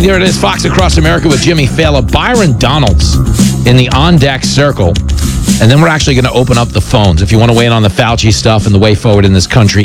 Here it is, Fox Across America with Jimmy Fallon. Byron Donalds in the on-deck circle. And then we're actually going to open up the phones. If you want to weigh in on the Fauci stuff and the way forward in this country,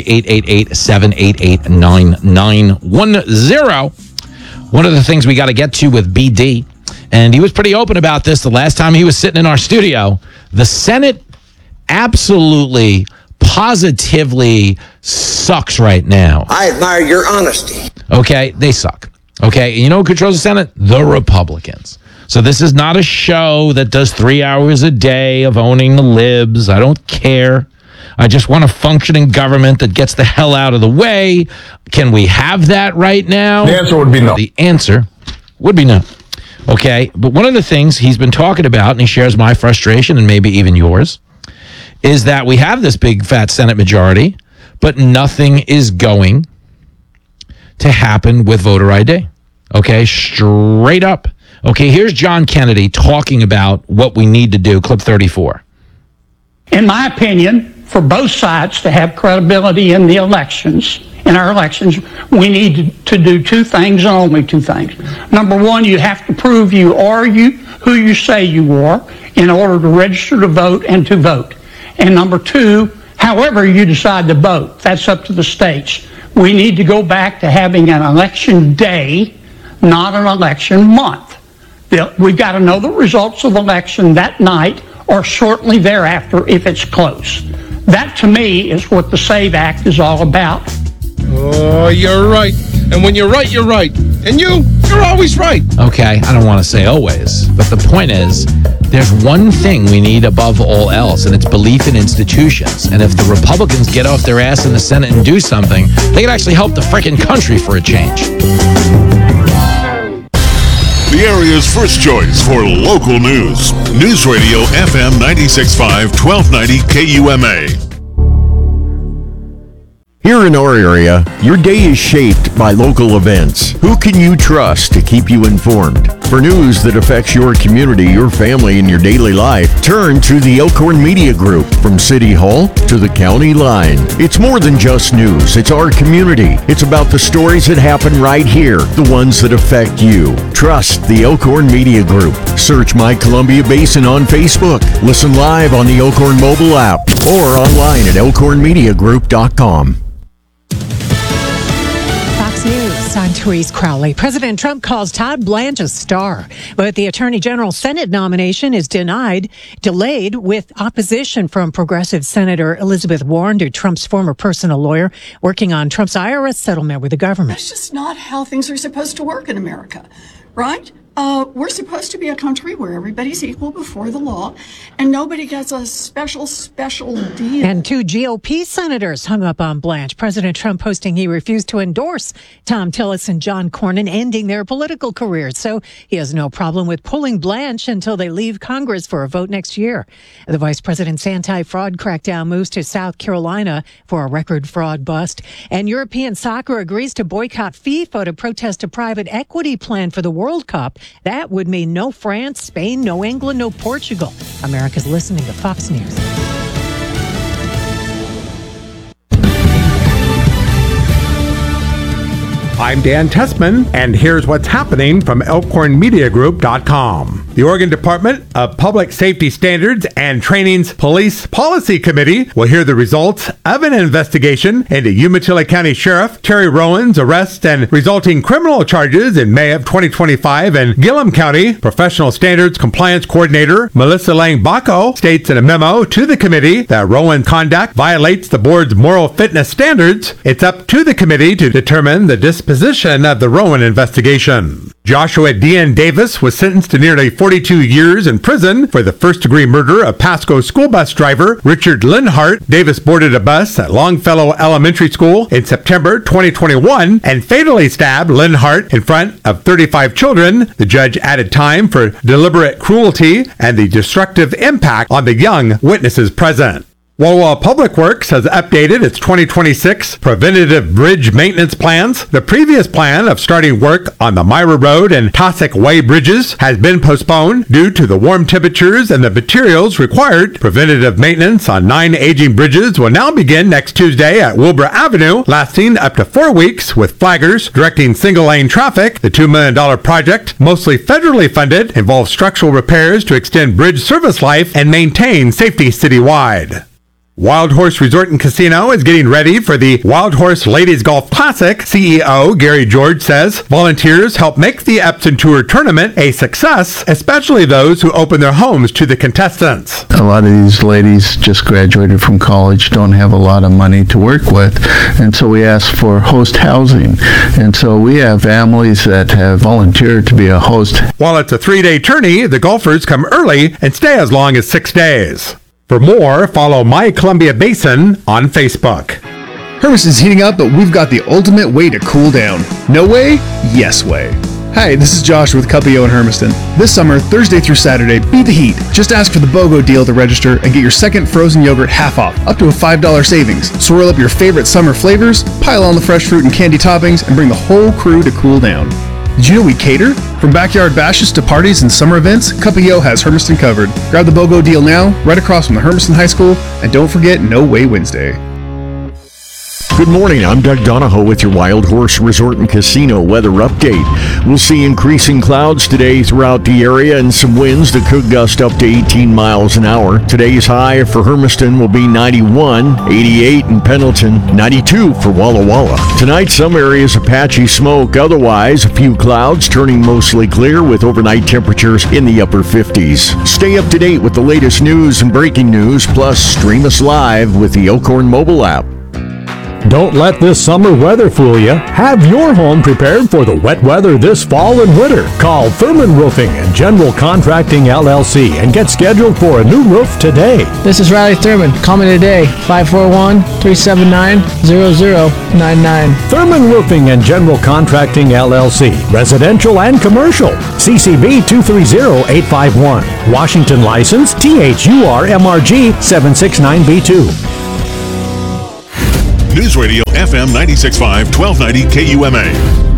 888-788-9910. One of the things we got to get to with BD, and he was pretty open about this the last time he was sitting in our studio, the Senate absolutely, positively sucks right now. I admire your honesty. Okay, they suck. Okay, and you know who controls the Senate? The Republicans. So this is not a show that does 3 hours a day of owning the libs. I don't care. I just want a functioning government that gets the hell out of the way. Can we have that right now? The answer would be no. The answer would be no. Okay, but one of the things he's been talking about, and he shares my frustration and maybe even yours, is that we have this big fat Senate majority, but nothing is going to happen with voter ID. Okay, straight up. Okay, here's John Kennedy talking about what we need to do, clip 34. In my opinion, for both sides to have credibility in the elections, in our elections, we need to do two things and only two things. Number one, you have to prove you are who you say you are in order to register to vote and to vote. And number two, however you decide to vote, that's up to the states. We need to go back to having an election day, not an election month. We've got to know the results of the election that night or shortly thereafter if it's close. That, to me, is what the SAVE Act is all about. Oh, you're right. And when you're right, you're right. And you're always right. Okay, I don't want to say always, but the point is, there's one thing we need above all else, and it's belief in institutions. And if the Republicans get off their ass in the Senate and do something, they can actually help the frickin' country for a change. The area's first choice for local news. News Radio FM 96.5, 1290 KUMA. Here in our area, your day is shaped by local events. Who can you trust to keep you informed? For news that affects your community, your family, and your daily life, turn to the Elkhorn Media Group. From City Hall to the county line. It's more than just news. It's our community. It's about the stories that happen right here, the ones that affect you. Trust the Elkhorn Media Group. Search My Columbia Basin on Facebook. Listen live on the Elkhorn mobile app or online at elkhornmediagroup.com. News, I'm Therese Crowley. President Trump calls Todd Blanche a star, but the Attorney General Senate nomination is delayed with opposition from progressive Senator Elizabeth Warren, Trump's former personal lawyer, working on Trump's IRS settlement with the government. That's just not how things are supposed to work in America, right? We're supposed to be a country where everybody's equal before the law and nobody gets a special deal. And two GOP senators hung up on Blanche. President Trump posting he refused to endorse Tom Tillis and John Cornyn, ending their political careers. So he has no problem with pulling Blanche until they leave Congress for a vote next year. The vice president's anti-fraud crackdown moves to South Carolina for a record fraud bust. And European soccer agrees to boycott FIFA to protest a private equity plan for the World Cup. That would mean no France, Spain, no England, no Portugal. America's listening to Fox News. I'm Dan Tessman, and here's what's happening from ElkhornMediaGroup.com. The Oregon Department of Public Safety Standards and Training's Police Policy Committee will hear the results of an investigation into Umatilla County Sheriff Terry Rowan's arrest and resulting criminal charges in May of 2025 in Gillum County. Professional Standards Compliance Coordinator Melissa Lang-Baco states in a memo to the committee that Rowan's conduct violates the board's moral fitness standards. It's up to the committee to determine the disposition of the Rowan investigation. Joshua D.N. Davis was sentenced to nearly 42 years in prison for the first-degree murder of Pasco school bus driver Richard Linhart. Davis boarded a bus at Longfellow Elementary School in September 2021 and fatally stabbed Linhart in front of 35 children. The judge added time for deliberate cruelty and the destructive impact on the young witnesses present. Walla Public Works has updated its 2026 preventative bridge maintenance plans. The previous plan of starting work on the Myra Road and Tosic Way bridges has been postponed due to the warm temperatures and the materials required. Preventative maintenance on 9 aging bridges will now begin next Tuesday at Wilbur Avenue, lasting up to 4 weeks with flaggers directing single-lane traffic. The $2 million project, mostly federally funded, involves structural repairs to extend bridge service life and maintain safety citywide. Wild Horse Resort and Casino is getting ready for the Wild Horse Ladies Golf Classic. CEO Gary George says volunteers help make the Epson Tour tournament a success, especially those who open their homes to the contestants. A lot of these ladies just graduated from college, don't have a lot of money to work with, and so we ask for host housing. And so we have families that have volunteered to be a host. While it's a 3-day tourney, the golfers come early and stay as long as 6 days. For more, follow My Columbia Basin on Facebook. Hermiston's heating up, but we've got the ultimate way to cool down. No way? Yes way. Hi, this is Josh with Cuppio in Hermiston. This summer, Thursday through Saturday, beat the heat. Just ask for the BOGO deal to register and get your second frozen yogurt half off, up to a $5 savings. Swirl up your favorite summer flavors, pile on the fresh fruit and candy toppings, and bring the whole crew to cool down. Did you know we cater? From backyard bashes to parties and summer events, Cuppio has Hermiston covered. Grab the BOGO deal now, right across from the Hermiston High School, and don't forget No Way Wednesday. Good morning, I'm Doug Donahoe with your Wild Horse Resort and Casino weather update. We'll see increasing clouds today throughout the area and some winds that could gust up to 18 miles an hour. Today's high for Hermiston will be 91, 88 in Pendleton, 92 for Walla Walla. Tonight, some areas of patchy smoke, otherwise a few clouds turning mostly clear with overnight temperatures in the upper 50s. Stay up to date with the latest news and breaking news, plus stream us live with the Elkhorn mobile app. Don't let this summer weather fool you. Have your home prepared for the wet weather this fall and winter. Call Thurman Roofing and General Contracting LLC and get scheduled for a new roof today. This is Riley Thurman. Call me today, 541-379-0099. Thurman Roofing and General Contracting LLC. Residential and commercial. CCB 230851. Washington license THUR MRG 769B2. News Radio FM 96.5, 1290 KUMA.